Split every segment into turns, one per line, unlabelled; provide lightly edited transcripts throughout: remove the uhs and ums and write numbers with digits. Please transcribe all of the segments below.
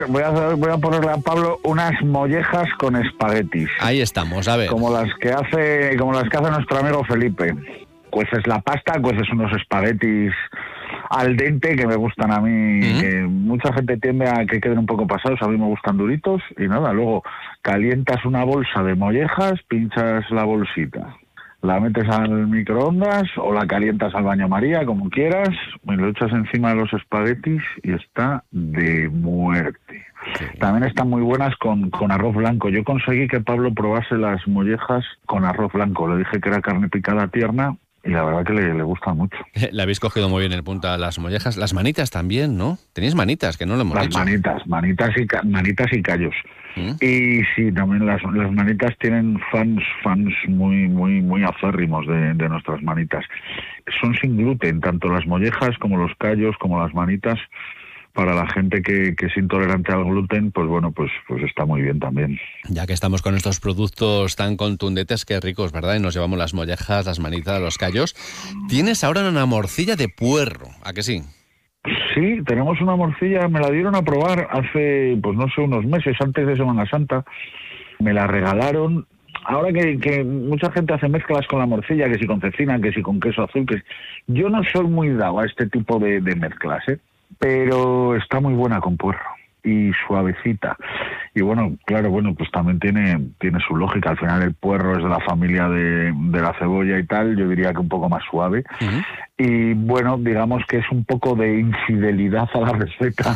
Voy a ponerle a Pablo unas mollejas con espaguetis.
Ahí estamos, a ver.
Como las que hace nuestro amigo Felipe. Cueces la pasta, cueces unos espaguetis al dente que me gustan a mí, que mucha gente tiende a que queden un poco pasados, a mí me gustan duritos, y nada, luego calientas una bolsa de mollejas, pinchas la bolsita, la metes al microondas o la calientas al baño María, como quieras, me lo echas encima de los espaguetis y está de muerte. Sí. También están muy buenas con arroz blanco. Yo conseguí que Pablo probase las mollejas con arroz blanco. Le dije que era carne picada tierna y la verdad que le gusta mucho.
Le habéis cogido muy bien el punto a las mollejas. Las manitas también, ¿no? Tenéis manitas, que no lo hemos dicho.
Manitas y callos. Y sí, también las manitas tienen fans muy aférrimos de nuestras manitas. Son sin gluten, tanto las mollejas como los callos, como las manitas. Para la gente que es intolerante al gluten, pues bueno, pues está muy bien también.
Ya que estamos con estos productos tan contundentes, qué ricos, ¿verdad? Y nos llevamos las mollejas, las manitas, los callos. Tienes ahora una morcilla de puerro, ¿a que sí?
Sí, tenemos una morcilla, me la dieron a probar hace, pues no sé, unos meses, antes de Semana Santa. Me la regalaron. Ahora que mucha gente hace mezclas con la morcilla, que si con cecina, que si con queso azul, que yo no soy muy dado a este tipo de mezclas, pero está muy buena con puerro y suavecita. Y bueno, claro, pues también tiene su lógica. Al final el puerro es de la familia de la cebolla y tal, yo diría que un poco más suave. Y bueno, digamos que es un poco de infidelidad a la receta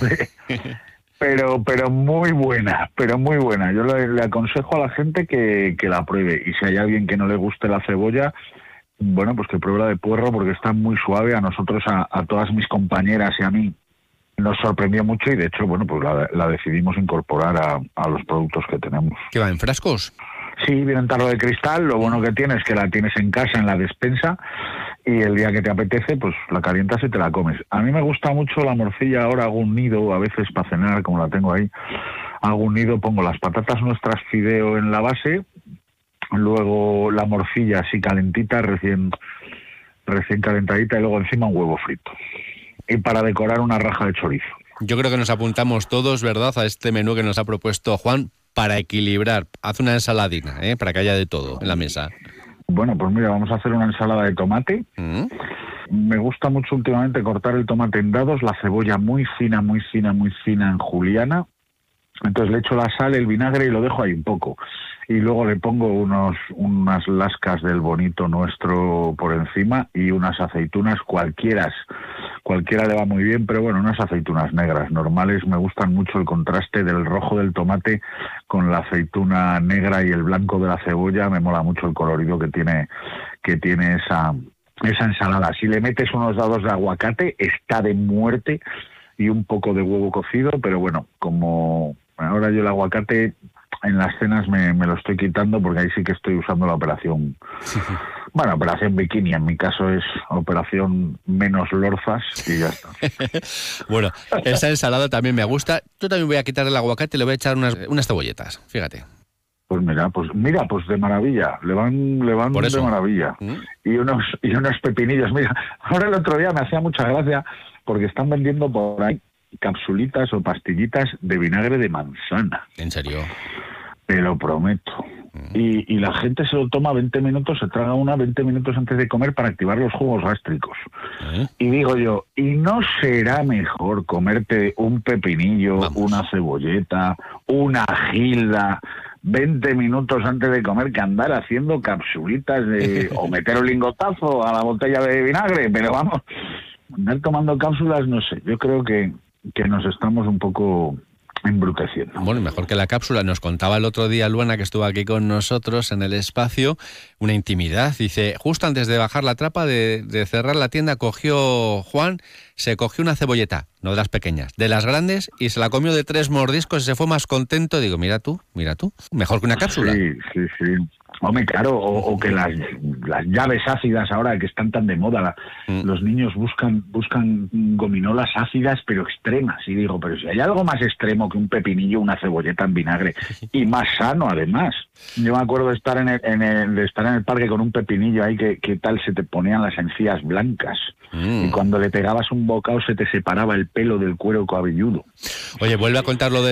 pero muy buena. Yo le aconsejo a la gente que la pruebe, y si hay alguien que no le guste la cebolla, bueno, pues que pruebe la de puerro porque está muy suave. A nosotros, a todas mis compañeras y a mí, nos sorprendió mucho y de hecho, bueno, pues la decidimos incorporar a los productos que tenemos.
¿Qué va, en frascos?
Sí, viene en tarro de cristal. Lo bueno que tiene es que la tienes en casa, en la despensa, y el día que te apetece, pues la calientas y te la comes. A mí me gusta mucho la morcilla. Ahora hago un nido, a veces para cenar, como la tengo ahí, hago un nido, pongo las patatas nuestras fideo en la base, luego la morcilla así calentita, recién calentadita, y luego encima un huevo frito. Y para decorar una raja de chorizo.
Yo creo que nos apuntamos todos, ¿verdad?, a este menú que nos ha propuesto Juan para equilibrar. Haz una ensaladina, para que haya de todo en la mesa.
Bueno, pues mira, vamos a hacer una ensalada de tomate. Me gusta mucho últimamente cortar el tomate en dados, la cebolla muy fina en juliana. Entonces le echo la sal, el vinagre y lo dejo ahí un poco. Y luego le pongo unas lascas del bonito nuestro por encima y unas aceitunas, cualquiera le va muy bien, pero bueno, unas aceitunas negras normales. Me gustan mucho el contraste del rojo del tomate con la aceituna negra y el blanco de la cebolla. Me mola mucho el colorido que tiene esa ensalada. Si le metes unos dados de aguacate, está de muerte, y un poco de huevo cocido, pero bueno, como ahora yo el aguacate en las cenas me lo estoy quitando porque ahí sí que estoy usando la operación. Bueno, operación bikini, en mi caso es operación menos lorzas y ya está.
Bueno, esa ensalada también me gusta. Yo también voy a quitar el aguacate y le voy a echar unas cebolletas, fíjate.
Pues mira, de maravilla, le van de maravilla. Y unos pepinillos. Mira, ahora el otro día me hacía mucha gracia porque están vendiendo por ahí capsulitas o pastillitas de vinagre de manzana.
¿En serio?
Te lo prometo. Y la gente se lo toma 20 minutos, se traga 20 minutos antes de comer para activar los jugos gástricos. Y digo yo, ¿y no será mejor comerte un pepinillo, una cebolleta, una gilda 20 minutos antes de comer que andar haciendo capsulitas o meter un lingotazo a la botella de vinagre? Pero vamos, andar tomando cápsulas, no sé, yo creo que nos estamos un poco embruteciendo.
Bueno, mejor que la cápsula. Nos contaba el otro día Luana, que estuvo aquí con nosotros en el espacio, una intimidad. Dice, justo antes de bajar la trapa, de cerrar la tienda, se cogió una cebolleta, no de las pequeñas, de las grandes, y se la comió de 3 mordiscos y se fue más contento. Digo, mira tú, mejor que una cápsula.
Sí. Hombre, claro, o que las llaves ácidas ahora que están tan de moda, los niños buscan gominolas ácidas pero extremas, y digo, pero si hay algo más extremo que un pepinillo, una cebolleta en vinagre, y más sano además. Yo me acuerdo de estar en el parque con un pepinillo ahí que tal se te ponían las encías blancas, y cuando le pegabas un bocado se te separaba el pelo del cuero cabelludo.
Oye, vuelve a contar lo de